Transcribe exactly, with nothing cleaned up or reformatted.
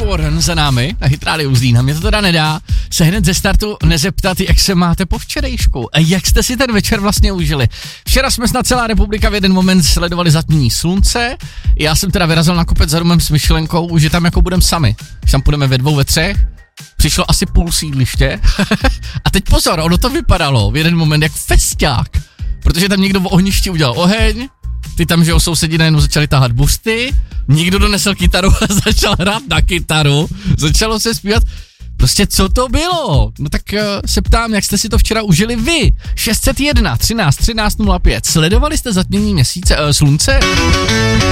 Warren za námi na Hit Radio Zlín. Mě to teda nedá se hned ze startu nezeptat, jak se máte po včerejšku. A jak jste si ten večer vlastně užili. Včera jsme snad celá republika v jeden moment sledovali zatmění slunce. Já jsem teda vyrazil na kopec za domem s myšlenkou, že tam jako budeme sami. Že tam půjdeme ve dvou, ve třech. Přišlo asi půl sídliště. A teď pozor, ono to vypadalo v jeden moment jak festiák. Protože tam někdo v ohništi udělal oheň. Ty tam, že o sousedí najednou začali tahat buřty, někdo donesl kytaru a začal hrát na kytaru, začalo se zpívat. Prostě co to bylo? No tak uh, se ptám, jak jste si to včera užili vy? šest set jedna třináct třináct nula pět. Sledovali jste zatmění měsíce, uh, slunce?